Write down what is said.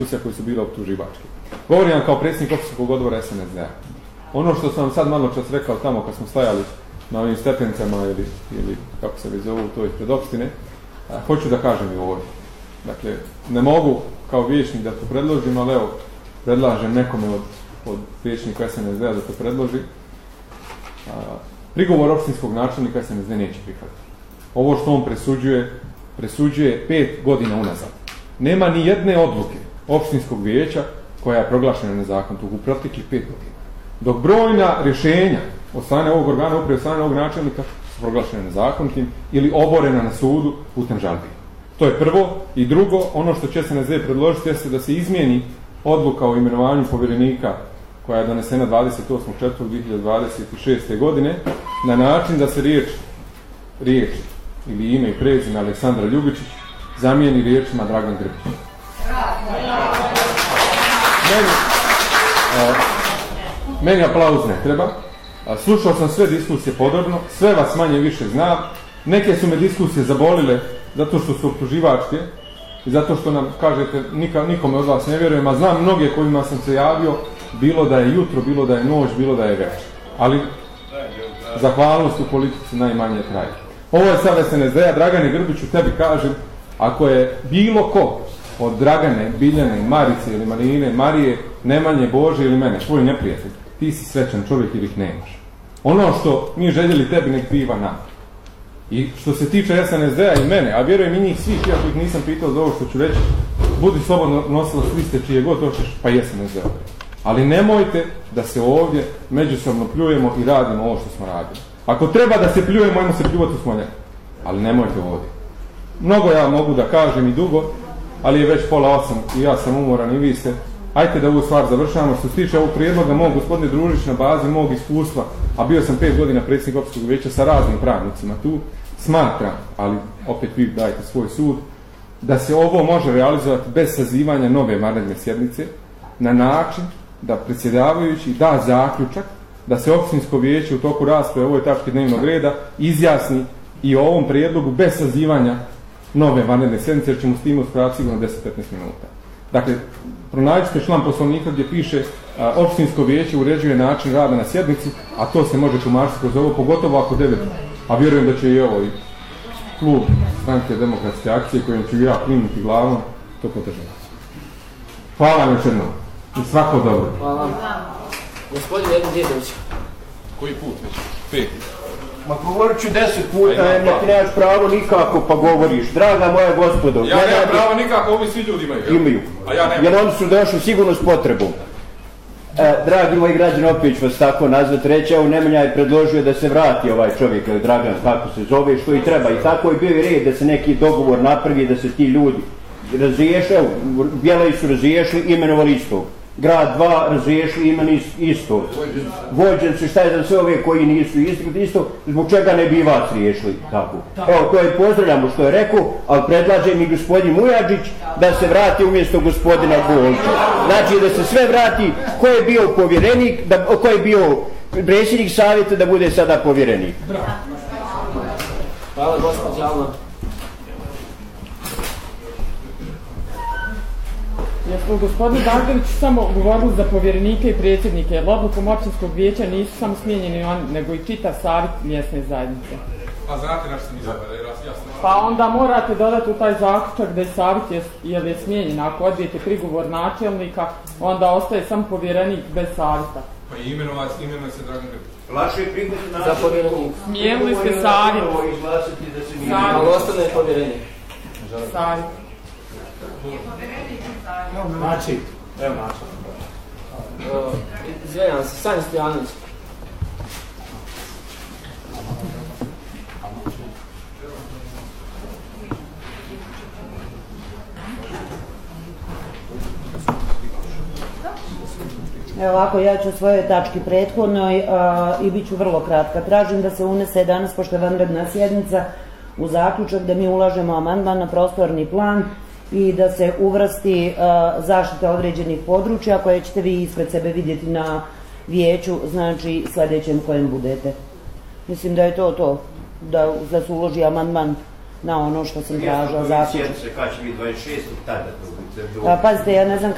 koji su bili optuživački. Govorim vam kao predsjednik općinskog odbora SNSD-a. Ono što sam sad malo čas rekao tamo kad smo stajali na ovim stepenicama ili kako se već zovu, to ispred opštine, hoću da kažem i ovdje. Dakle, ne mogu kao vijećnik da to predložim, ali evo, predlažem nekome od vijećnika SNSD-a da to predloži. Prigovor opštinskog načelnika SNSD neće prihvatiti. Ovo što on presuđuje 5 godina unazad. Nema ni jedne odluke opštinskog vijeća koja je proglašena nezakonitom u proteklih 5 godina. Dok brojna rješenja od strane ovog organa uprave, od strane ovog načelnika su proglašene nezakonitim ili oborena na sudu putem žalbi. To je prvo. I drugo, ono što će SNSD predložiti jeste da se izmijeni odluka o imenovanju povjerenika koja je donesena 28.4.2026. godine na način da se riječ ili ime i prezime Aleksandra Ljubičić zamijeni riječima Dragan Grbić. Meni aplauz ne treba. Slušao sam sve diskusije podrobno, sve vas manje više znam. Neke su me diskusije zabolile zato što su optuživačke i zato što nam kažete nikome od vas ne vjerujem, a znam mnoge kojima sam se javio, bilo da je jutro, bilo da je noć, bilo da je večer. Ali zahvalnost u politici najmanje traje. Ovo je sad SNSD-a. Dragane Grbiću, tebi kažem, ako je bilo ko od Dragane, Biljane, Marice ili Marine, Marije, Nemanje, Bože ili mene, tvoj neprijatelj, ti si srećan čovjek ili ih nemaš. Ono što mi željeli tebi nek biva nam. I što se tiče SNSD-a i mene, a vjerujem i njih svih, ja ih nisam pitao za ovo što ću reći, budi slobodno nosilac liste čije god hoćeš, pa i SNSD-a. Ali nemojte da se ovdje međusobno pljujemo i radimo ovo što smo radili. Ako treba da se pljujemo, ajmo se pljuvati u Smoljanju. Ali nemojte ovdje. Mnogo ja mogu da kažem i dugo, ali je već 7:30 i ja sam umoran i vi ste. Ajte da ovu stvar završamo. Što se tiče ovog prijedloga mog, gospodine Družić, na bazi mog iskustva, a bio sam 5 godina predsjednik općinskog vijeća sa raznim pravnicima tu, smatram, ali opet vi dajte svoj sud, da se ovo može realizovati bez sazivanja nove vanredne sjednice na način da predsjedavajući da zaključak da se općinsko vijeće u toku rasprave o ovoj tački dnevnog reda izjasni i o ovom prijedlogu bez sazivanja nove vanredne sjednice, jer ćemo s tim uskratiti sigurno 10-15 minuta. Dakle, pronađite član poslovnika gdje piše općinsko vijeće uređuje način rada na sjednici, a to se može tumačiti kroz ovo, pogotovo ako 9, a vjerujem da će i ovo i klub Stranke demokratske akcije kojim ću ja klimiti glavom, to podržavati. Hvala vam još jednom i svako dobro. Hvala. Gospodin Edin Djedović. Koji put već? 5. Ma govorit ću 10 puta, ne ti nemaš pravo nikako pa govoriš. Draga moja gospodo. Ja nemam pravo nikako, ovi svi ljudi imaju. Imaju. A ja nemam. Jer oni su došli sigurno s potrebom. Dragi moji građani, opet ću vas tako nazvat, reći, evo Nemanja je predložio da se vrati ovaj čovjek, Dragan, kako se zove, što i treba. I tako je bio i red da se neki dogovor napravi, da se ti ljudi razriješe, evo, Bjelej su razriješili, imenovali istog. Grad 2 razriješili imen isto. Vođenci, šta je za sve ove koji nisu isto, zbog čega ne bi vas riješili tako. Evo, to je pozdravljamo što je rekao, ali predlažem i gospodin Mujadžić da se vrati umjesto gospodina Golča. Znači da se sve vrati, ko je bio povjerenik, ko je bio predsjednik savjeta da bude sada povjerenik. Hvala gospođa Alma. Jesmo gospodin Danković samo govorili za povjerenike i predsjednike, jer odlukom općinskog vijeća nisu samo smijenjeni oni, nego i čitav savjet mjesne zajednice. A znate na što sam izabrali, jasno. Pa onda morate dodati u taj zaključak da je savjet je smijenjen. Ako odbijete prigovor načelnika, onda ostaje samo povjerenik bez savjeta. Pa imenuje se Dragan Grbić. Laše prigovor za povjerenik. Smijenili ste savjet. Ali ostane povjerenik. Savjet. Znači, evo način. Izvinjam se, Sanja Stojanović. Evo ovako, ja ću o svojoj tački prethodnoj i bit ću vrlo kratka. Tražim da se unese danas, pošto je vanredna sjednica, u zaključak da mi ulažemo amandman na prostorni plan i da se uvrsti zaštita određenih područja koje ćete vi ispred sebe vidjeti na vijeću, znači sljedećem kojem budete. Mislim da je to, da se uloži amandman na ono što sam tražila zaključak. Kad će biti 26. tada? Pazite, ja ne znam